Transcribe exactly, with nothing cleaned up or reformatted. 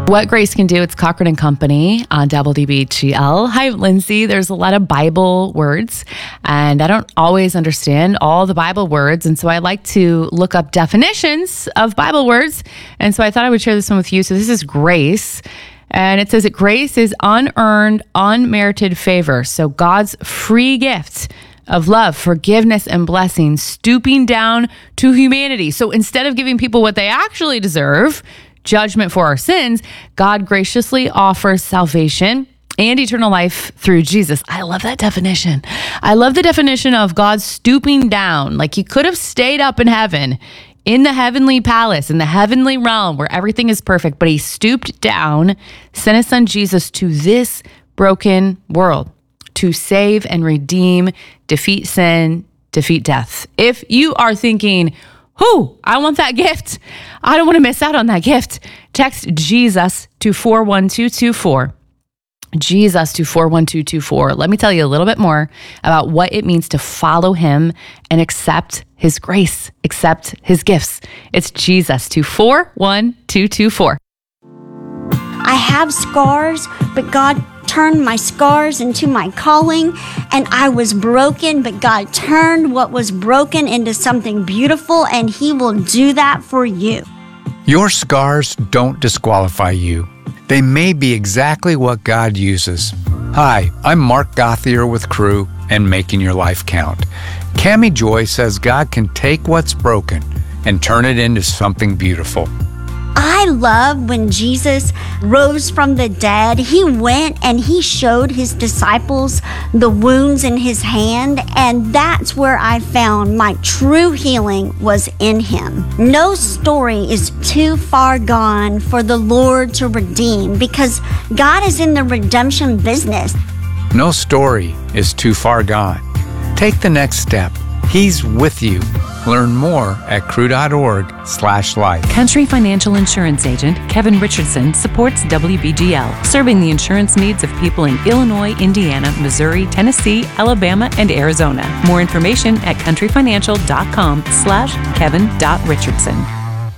What Grace Can Do, it's Cochran and Company on W D B G L. Hi, Lindsay. There's a lot of Bible words, and I don't always understand all the Bible words, and so I like to look up definitions of Bible words, and so I thought I would share this one with you. So this is grace, and it says that grace is unearned, unmerited favor, so God's free gift of love, forgiveness, and blessing, stooping down to humanity. So instead of giving people what they actually deserve, judgment for our sins, God graciously offers salvation and eternal life through Jesus. I love that definition. I love the definition of God stooping down. Like he could have stayed up in heaven, in the heavenly palace, in the heavenly realm where everything is perfect, but he stooped down, sent his son Jesus to this broken world to save and redeem, defeat sin, defeat death. If you are thinking, who? I want that gift. I don't want to miss out on that gift. Text Jesus to four one two two four. Jesus to four one two two four. Let me tell you a little bit more about what it means to follow him and accept his grace, accept his gifts. It's Jesus to four one two two four. I have scars, but God turned my scars into my calling, and I was broken, but God turned what was broken into something beautiful, and he will do that for you. Your scars don't disqualify you. They may be exactly what God uses. Hi, I'm Mark Gothier with Crew and Making Your Life Count. Cammie Joy says God can take what's broken and turn it into something beautiful. I love when Jesus rose from the dead. He went and he showed his disciples the wounds in his hand, and that's where I found my true healing was in him. No story is too far gone for the Lord to redeem because God is in the redemption business. No story is too far gone. Take the next step. He's with you. Learn more at crew.org slash life. Country Financial Insurance Agent Kevin Richardson supports W B G L, serving the insurance needs of people in Illinois, Indiana, Missouri, Tennessee, Alabama, and Arizona. More information at countryfinancial.com slash Kevin.Richardson.